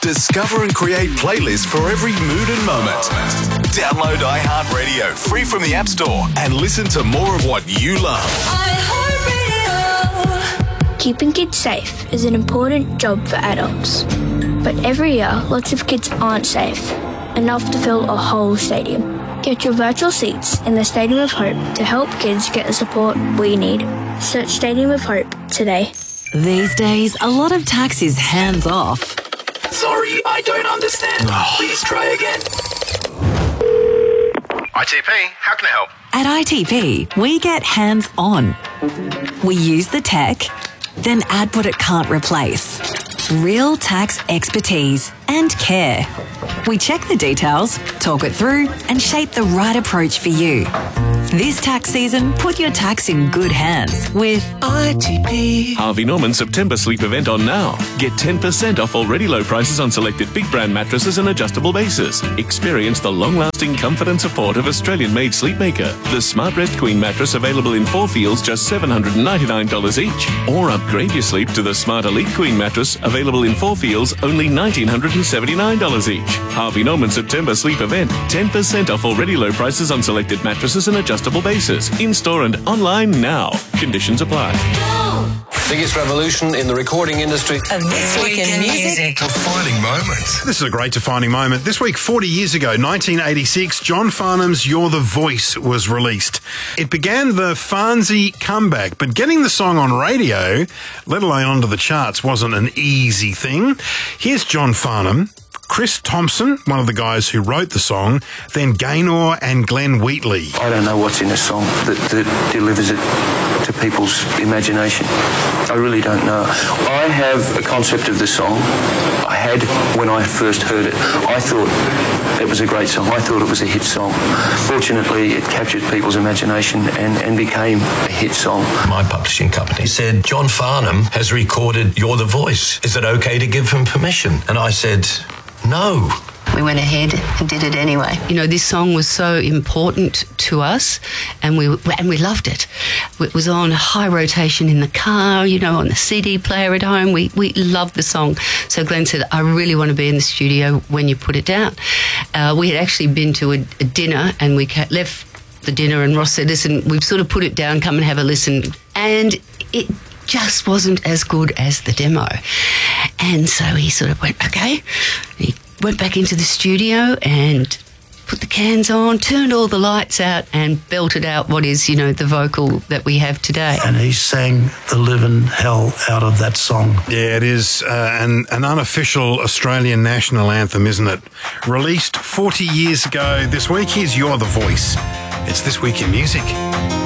Discover and create playlists for every mood and moment. Download iHeartRadio free from the App Store and listen to more of what you love. iHeartRadio. Keeping kids safe is an important job for adults. But every year, lots of kids aren't safe, enough to fill a whole stadium. Get your virtual seats in the Stadium of Hope to help kids get the support we need. Search Stadium of Hope today. These days, a lot of tax is hands-off. Sorry, I don't understand. Please try again. ITP, how can I help? At ITP, we get hands-on. We use the tech, then add what it can't replace. Real tax expertise and care. We check the details, talk it through, and shape the right approach for you. This tax season, put your tax in good hands with ITP. Harvey Norman September sleep event on now. Get 10% off already low prices on selected big brand mattresses and adjustable bases. Experience the long-lasting comfort and support of Australian-made Sleepmaker. The Smart Rest Queen mattress available in 4 feels just $799 each. Or upgrade your sleep to the Smart Elite Queen mattress available in 4 feels only $1,979 each. Harvey Norman September sleep event. 10% off already low prices on selected mattresses and adjustable bases. In-store and online now. Conditions apply. Biggest revolution in the recording industry. And this week in music. Defining moment. This is a great defining moment. This week, 40 years ago, 1986, John Farnham's You're the Voice was released. It began the Farnsey comeback, but getting the song on radio, let alone onto the charts, wasn't an easy thing. Here's John Farnham, Chris Thompson, one of the guys who wrote the song, then Gaynor and Glenn Wheatley. I don't know what's in a song that delivers it to people's imagination. I really don't know. I have a concept of the song I had when I first heard it. I thought it was a great song. I thought it was a hit song. Fortunately, it captured people's imagination and became a hit song. My publishing company said, John Farnham has recorded You're the Voice. Is it okay to give him permission? And I said, no. We went ahead and did it anyway. You know, this song was so important to us, and we loved it. It was on high rotation in the car, you know, on the CD player at home. We loved the song. So Glenn said, I really want to be in the studio when you put it down. We had actually been to a dinner, and we left the dinner, and Ross said, listen, we've sort of put it down, come and have a listen. And it just wasn't as good as the demo. And so he sort of went, okay. He went back into the studio and put the cans on, turned all the lights out and belted out what is, you know, the vocal that we have today. And he sang the living hell out of that song. Yeah, it is an unofficial Australian national anthem, isn't it? Released 40 years ago this week. Here's You're the Voice. It's This Week in Music.